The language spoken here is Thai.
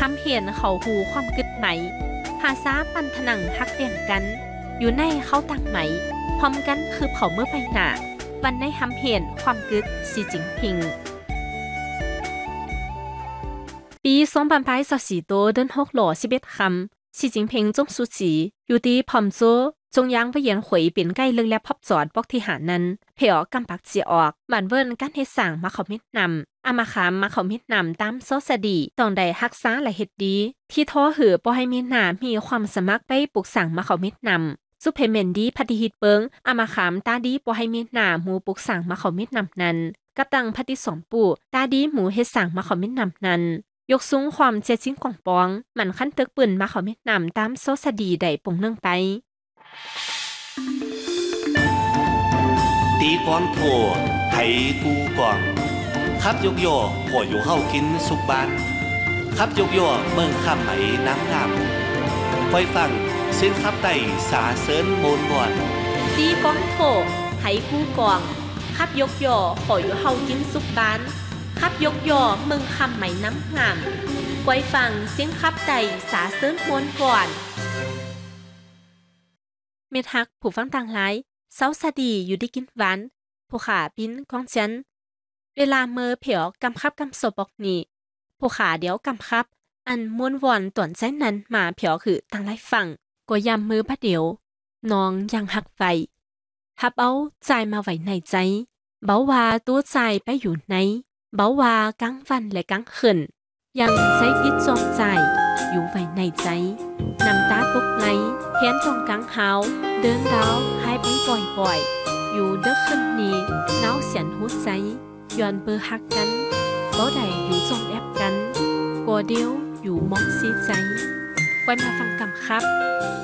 ห้ำเห็นเขาหูความกึดไหมภาษาปันถนังฮักเดียงกันอยู่ในเขาต่างไหมพร้อมกันคือเผาเมื่อไปหนาวันในห้ำเห็นความกึดสีจิงพิงปี2024เดือน6หล่อ11คำสีจิงพิงจงสุจีอยู่ที่พอมโจจงยังไปเยียนหวยเป็นใกล้เลือกและพับจอดบอกที่หานั้นเพียกำปักเจียออกหมันเวินการเฮ็ดสั่งมาเขาเม็ดนำอามาขามมาเขาเม็ดนำตามโซสดีตองใดฮักษาและเฮ็ดดีที่ท้อหือบ่ให้เม็ดนามีความสมัครไปปลูกสั่งมาเขาเม็ดนำซุปเพเมนดีพัทิฮิตเปิงอามาขามตาดีบ่ให้เม็ดนาหมูปลูกสั่งมาเขาเม็ดนำนั้นกับตังพัทิสองปู่ตาดีหมูเฮ็ดสั่งมาเขาเม็ดนำนั้นยกสูงความเจ็ดชิ้นกล่องปองมันขั้นตึกปืนมาเขาเม็ดนำตามโซสดีได้ปงเนื่องไปตีกวางโถไถกูกวางขับยกโย่หัวอยู่เฮากินสุกบานขับยกโย่เมืองข้ามไหมน้ำงามคอยฟังเส้นขับไต่สาเซินโมนก่อนตีกวางโถไถกูกวางขับยกโย่หัวอยู่เฮากินสุกบานขับยกโย่เมืองข้ามไหมน้ำงามคอยฟังเส้นขับไต่สาเซินโมนก่อนเมทักผู้ฟังต่างหลายเซาสดีอยู่ได้กินหวานผู้ขาปิ้นกองจันเวลาเมื่อเผียวกำคับกำศพบอกนี่ผู้ขาเดี๋ยวกำคับอันม้วนวอนต่วนใจนั้นมาเผียวคือต่างหลายฝั่งก็ยำมือพะเดียวน้องยังหักไฟทับเอาใจมาไว้ในใจเบาว่าตัวใจไปอยู่ไหนเบาว่ากลางวันและกลางคืนยังใช้ติดจองใจอยู่ไว้ในใจน้ำตาตกไหลแขนจองกลางเฮาเดินดาวหายไปบ่อยๆอยู่เด้อคืนนี้หนาวเสียนหัวใจย้อนเบอร์หักกันบ่ได้อยู่จองแอบกันกลัวเดียวอยู่มองเสียใจไว้มาฟังกำครับ